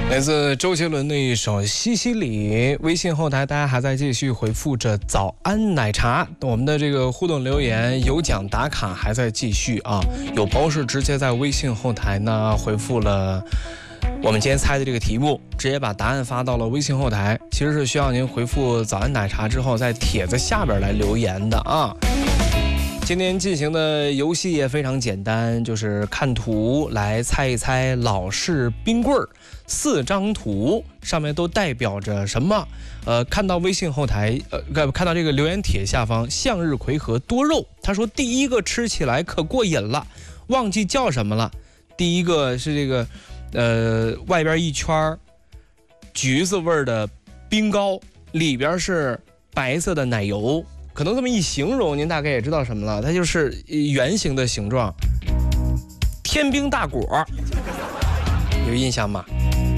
来自周杰伦的一首《西西里》。微信后台大家还在继续回复着早安奶茶，我们的这个互动留言有奖打卡还在继续啊。有朋友是直接在微信后台呢回复了我们今天猜的这个题目，直接把答案发到了微信后台，其实是需要您回复早安奶茶之后在帖子下边来留言的啊。今天进行的游戏也非常简单，就是看图来猜一猜老式冰棍儿，4张图上面都代表着什么？看到微信后台，看到这个留言帖下方，向日葵和多肉，他说第一个吃起来可过瘾了，忘记叫什么了。第一个是这个，外边一圈橘子味的冰糕，里边是白色的奶油。可能这么一形容，您大概也知道什么了，它就是圆形的形状，天冰大果，有印象吗？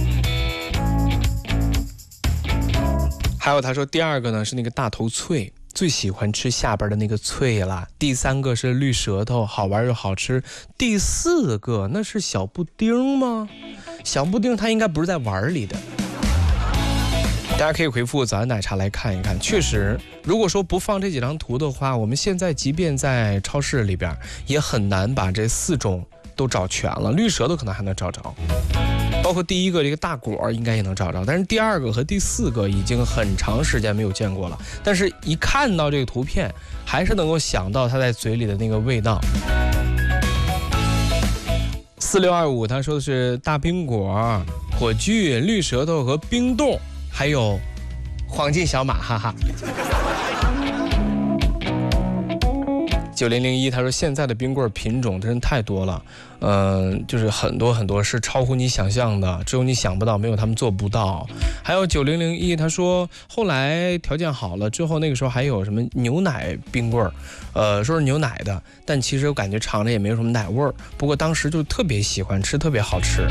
还有他说第二个呢是那个大头脆，最喜欢吃下边的那个脆了。第三个是绿舌头，好玩又好吃。第四个那是小布丁吗？小布丁它应该不是在碗里的。大家可以回复早安奶茶来看一看，确实如果说不放这几张图的话，我们现在即便在超市里边也很难把这4种都找全了。绿舌头可能还能找着，包括第一个这个大果应该也能找着，但是第二个和第4个已经很长时间没有见过了，但是一看到这个图片还是能够想到它在嘴里的那个味道。4625他说的是大冰果、火炬、绿舌头和冰冻，还有黄金小马，哈哈。9001他说现在的冰棍品种真是太多了，就是很多是超乎你想象的，只有你想不到，没有他们做不到。还有9001他说后来条件好了之后，那个时候还有什么牛奶冰棍说是牛奶的，但其实我感觉尝着也没有什么奶味儿，不过当时就特别喜欢吃，特别好吃。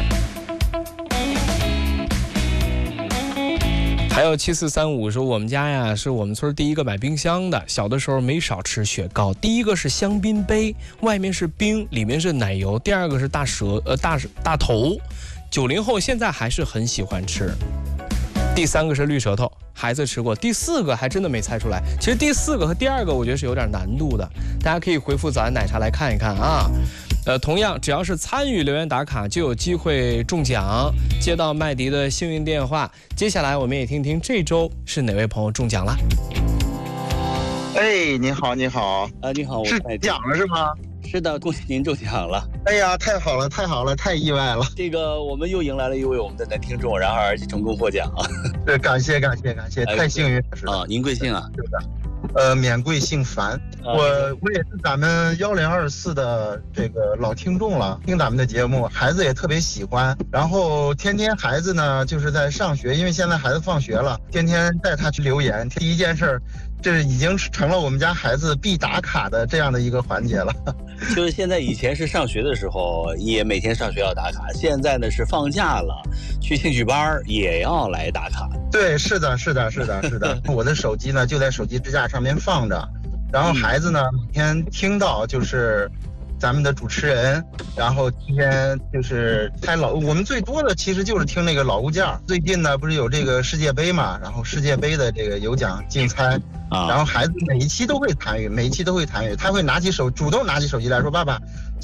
还有7435说我们家呀是我们村第一个买冰箱的，小的时候没少吃雪糕。第一个是香槟杯，外面是冰，里面是奶油。第二个是大头，90后现在还是很喜欢吃。第三个是绿舌头，孩子吃过。第4个还真的没猜出来，其实第4个和第2个我觉得是有点难度的，大家可以回复早安奶茶来看一看啊。同样只要是参与留言打卡就有机会中奖，接到麦迪的幸运电话。接下来我们也听听这周是哪位朋友中奖了。 哎，你好，你好， 你好，我是奖了是吗？ 是的，恭喜您中奖了！ 哎呀，太好了，太好了，太意外了！ 这个我们又迎来了一位我们的男听众，然后而且成功获奖。 对，感谢，太幸运了啊！您贵姓啊？ 是的，免贵姓樊。我也是咱们1024的这个老听众了，听咱们的节目，孩子也特别喜欢。然后天天孩子呢就是在上学，因为现在孩子放学了，天天带他去留言。第一件事，这已经成了我们家孩子必打卡的这样的一个环节了。 就是现在以前是上学的时候也每天上学要打卡，现在呢是放假了去兴趣班也要来打卡。 对，是的。我的手机呢就在手机支架上面放着，然后孩子呢每天听到就是咱们的主持人，然后今天就是猜我们最多的其实就是听那个老物件。最近呢不是有这个世界杯嘛，然后世界杯的这个有奖竞猜然后孩子每一期都会参与，他会主动拿起手机来说，爸爸